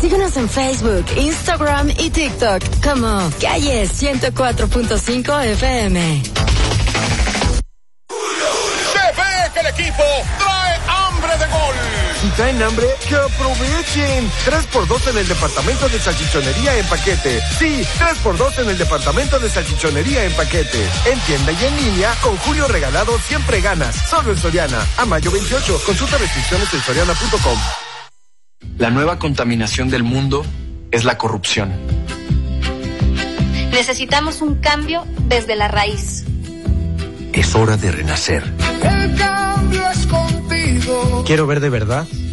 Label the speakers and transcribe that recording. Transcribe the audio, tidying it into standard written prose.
Speaker 1: Síguenos en Facebook, Instagram y TikTok como Calle 104.5 FM.
Speaker 2: Se ve que el equipo trae hambre de gol.
Speaker 3: Si traen hambre, ¡que aprovechen! 3x2 en el departamento de salchichonería en paquete. Sí, 3x2 en el departamento de salchichonería en paquete. En tienda y en línea, con Julio Regalado siempre ganas. Solo en Soriana. A mayo 28. Consulta restricciones en soriana.com.
Speaker 4: La nueva contaminación del mundo es la corrupción.
Speaker 5: Necesitamos un cambio desde la raíz.
Speaker 6: Es hora de renacer.
Speaker 7: El cambio es contigo.
Speaker 6: Quiero ver de verdad